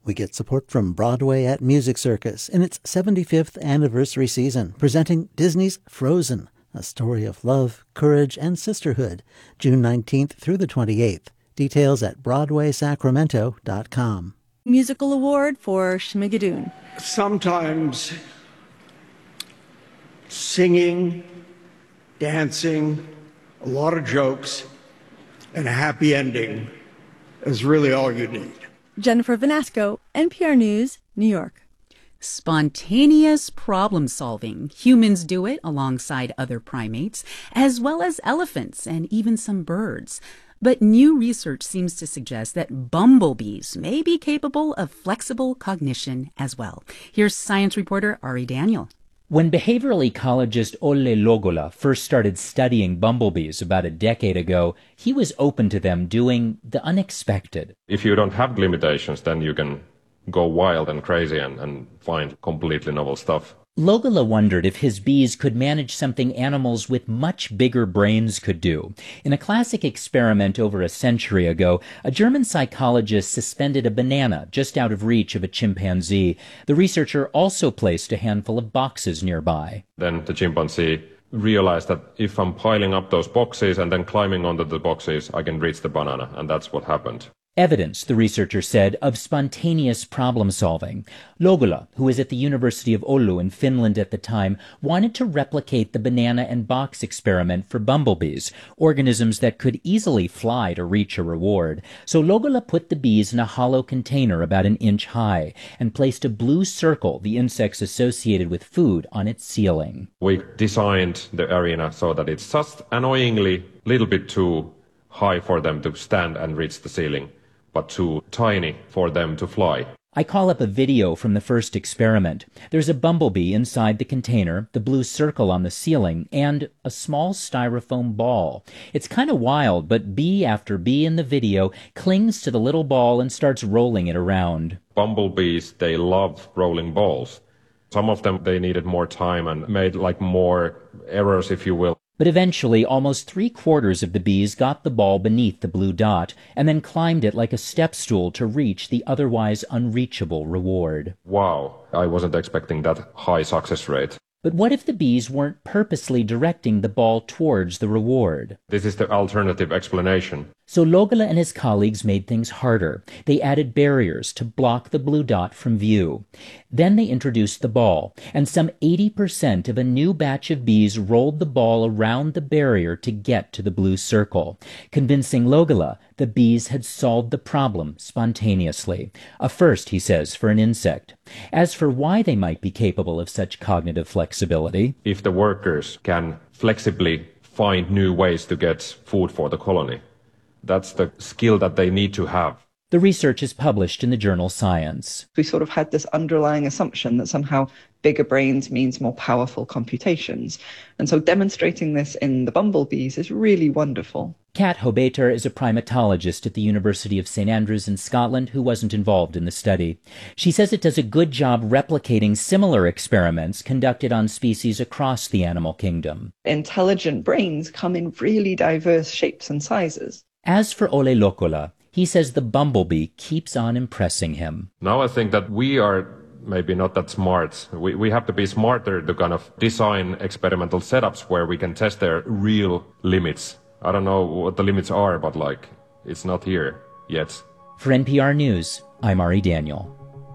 We get support from Broadway at Music Circus in its 75th anniversary season, presenting Disney's Frozen, a story of love, courage, and sisterhood, June 19th through the 28th. Details at BroadwaySacramento.com. Musical award for Schmigadoon. Sometimes singing, dancing, a lot of jokes, and a happy ending is really all you need. Jennifer Vanasco, NPR News, New York. Spontaneous problem solving. Humans do it alongside other primates, as well as elephants and even some birds. But new research seems to suggest that bumblebees may be capable of flexible cognition as well. Here's science reporter Ari Daniel. When behavioral ecologist Olle Logola first started studying bumblebees about a decade ago, he was open to them doing the unexpected. If you don't have limitations, then you can go wild and crazy and find completely novel stuff. Logola wondered if his bees could manage something animals with much bigger brains could do. In a classic experiment over a century ago, a German psychologist suspended a banana just out of reach of a chimpanzee. The researcher also placed a handful of boxes nearby. Then the chimpanzee realized that if I'm piling up those boxes and then climbing onto the boxes, I can reach the banana, and that's what happened. Evidence, the researcher said, of spontaneous problem solving. Logola, who was at the University of Oulu in Finland at the time, wanted to replicate the banana and box experiment for bumblebees, organisms that could easily fly to reach a reward. So Logola put the bees in a hollow container about an inch high and placed a blue circle, the insects associated with food, on its ceiling. We designed the arena so that it's just annoyingly a little bit too high for them to stand and reach the ceiling, but too tiny for them to fly. I call up a video from the first experiment. There's a bumblebee inside the container, the blue circle on the ceiling, and a small styrofoam ball. It's kind of wild, but bee after bee in the video clings to the little ball and starts rolling it around. Bumblebees, they love rolling balls. Some of them, they needed more time and made more errors, if you will. But eventually, almost 3/4 of the bees got the ball beneath the blue dot and then climbed it like a step stool to reach the otherwise unreachable reward. Wow, I wasn't expecting that high success rate. But what if the bees weren't purposely directing the ball towards the reward? This is the alternative explanation. So Logola and his colleagues made things harder. They added barriers to block the blue dot from view. Then they introduced the ball, and some 80% of a new batch of bees rolled the ball around the barrier to get to the blue circle, convincing Logola the bees had solved the problem spontaneously. A first, he says, for an insect. As for why they might be capable of such cognitive flexibility, if the workers can flexibly find new ways to get food for the colony, that's the skill that they need to have. The research is published in the journal Science. We sort of had this underlying assumption that somehow bigger brains means more powerful computations. And so demonstrating this in the bumblebees is really wonderful. Kat Hobeter is a primatologist at the University of St Andrews in Scotland who wasn't involved in the study. She says it does a good job replicating similar experiments conducted on species across the animal kingdom. Intelligent brains come in really diverse shapes and sizes. As for Olle Logola, he says the bumblebee keeps on impressing him. Now I think that we are maybe not that smart. We have to be smarter to kind of design experimental setups where we can test their real limits. I don't know what the limits are, but it's not here yet. For NPR News, I'm Ari Daniel.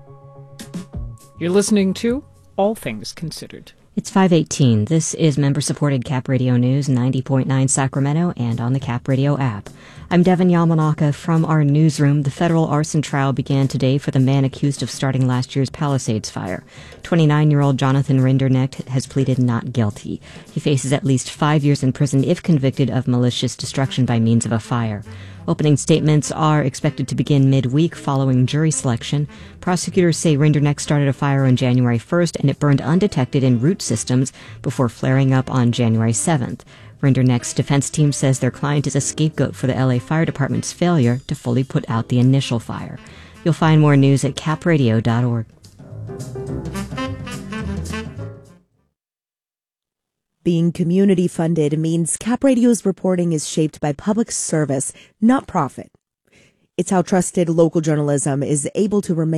You're listening to All Things Considered. It's 5:18. This is member-supported Cap Radio News, 90.9 Sacramento, and on the Cap Radio app. I'm Devin Yamanaka from our newsroom. The federal arson trial began today for the man accused of starting last year's Palisades fire. 29-year-old Jonathan Rinderknecht has pleaded not guilty. He faces at least 5 years in prison if convicted of malicious destruction by means of a fire. Opening statements are expected to begin midweek following jury selection. Prosecutors say Rinderknecht started a fire on January 1st and it burned undetected in root systems before flaring up on January 7th. Rinderknecht's defense team says their client is a scapegoat for the LA Fire Department's failure to fully put out the initial fire. You'll find more news at capradio.org. Being community funded means Cap Radio's reporting is shaped by public service, not profit. It's how trusted local journalism is able to remain